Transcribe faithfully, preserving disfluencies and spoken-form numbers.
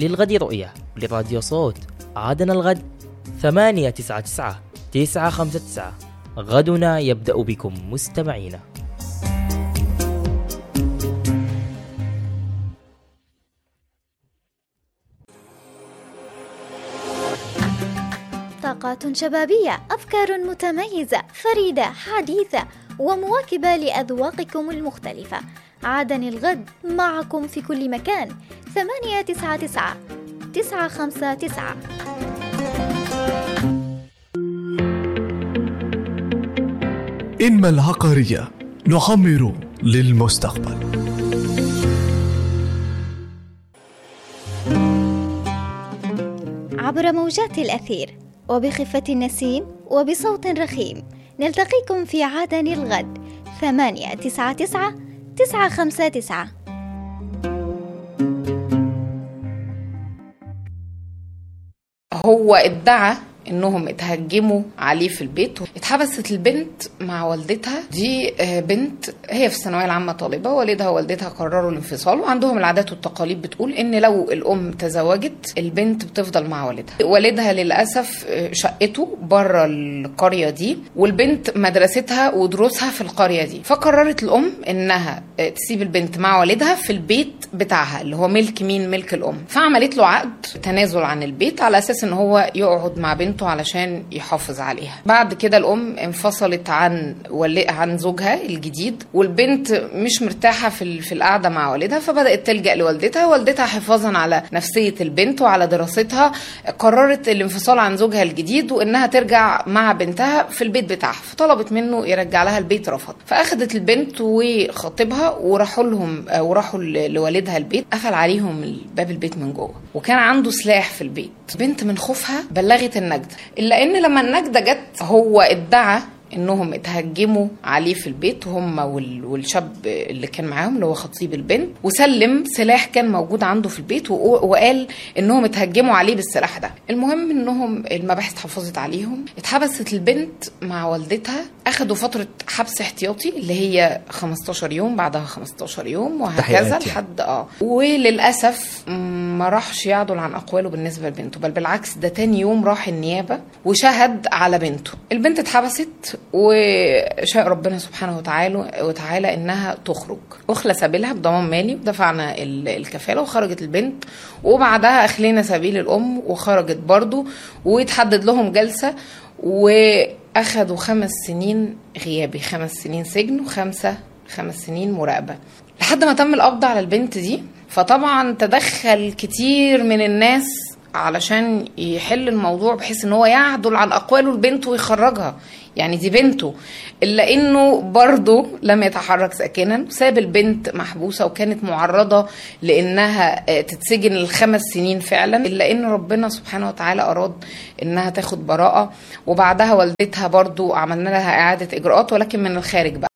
للغد رؤية لراديو صوت. عادنا الغد ثمانية تسعة تسعة تسعة خمسة تسعة. غدنا يبدأ بكم مستمعين. طاقات شبابية، أفكار متميزة فريدة حديثة ومواكبة لأذواقكم المختلفة. عادن الغد معكم في كل مكان. ثمانية تسعة تسعة تسعة خمسة تسعة. إنما العقارية نعمر للمستقبل. عبر موجات الأثير وبخفة النسيم وبصوت رخيم نلتقيكم في عادن الغد. ثمانية تسعة تسعة تسعة خمسة تسعة. هو ادعى انهم اتهجموا عليه في البيت. اتحبست البنت مع والدتها. دي بنت هي في الثانويه العامه طالبه، والدها ووالدتها قرروا الانفصال، وعندهم العادات والتقاليد بتقول ان لو الام تزوجت البنت بتفضل مع والدها. والدها للاسف شقته بره القريه دي، والبنت مدرستها ودروسها في القريه دي، فقررت الام انها تسيب البنت مع والدها في البيت بتاعها اللي هو ملك مين؟ ملك الام. فعملت له عقد تنازل عن البيت على اساس ان هو يقعد مع بنته علشان يحافظ عليها. بعد كده الام انفصلت عن ولي عن زوجها الجديد، والبنت مش مرتاحه في في القعده مع والدها، فبدات تلجا لوالدتها. والدتها حفاظا على نفسيه البنت وعلى دراستها قررت الانفصال عن زوجها الجديد وانها ترجع مع بنتها في البيت بتاعها، فطلبت منه يرجع لها البيت، رفض. فاخذت البنت وخطيبها وراحوا لهم وراحوا لوالدها البيت، قفل عليهم باب البيت من جوه، وكان عنده سلاح في البيت. بنت من خوفها بلغت النجدة، إلا إن لما النجدة جت هو ادعى انهم اتهجموا عليه في البيت، هم والشاب اللي كان معاهم اللي هو خطيب البنت، وسلم سلاح كان موجود عنده في البيت وقال انهم اتهجموا عليه بالسلاح ده. المهم انهم المباحث حافظت عليهم. اتحبست البنت مع والدتها، اخدوا فتره حبس احتياطي اللي هي خمستاشر يوم، بعدها خمستاشر يوم، وهكذا لحد اه وللاسف ما راحش يعدل عن اقواله بالنسبه لبنته، بل بالعكس ده تاني يوم راح النيابه وشهد على بنته. البنت اتحبست وشاء ربنا سبحانه وتعالى وتعالى انها تخرج. اخلى سبيلها بضمان مالي ودفعنا الكفاله وخرجت البنت، وبعدها اخلينا سبيل الام وخرجت برضو، وتحدد لهم جلسه واخدوا خمس سنين غيابي، خمس سنين سجن وخمسه خمس سنين مراقبه لحد ما تم القبض على البنت دي. فطبعا تدخل كتير من الناس علشان يحل الموضوع بحيث ان هو يعدل عن اقواله البنت ويخرجها، يعني دي بنته، الا انه برضه لم يتحرك ساكنا، ساب البنت محبوسه وكانت معرضه لانها تتسجن الخمس سنين فعلا، الا ان ربنا سبحانه وتعالى اراد انها تاخد براءه. وبعدها والدتها برضه عملنا لها اعاده اجراءات ولكن من الخارج بقى.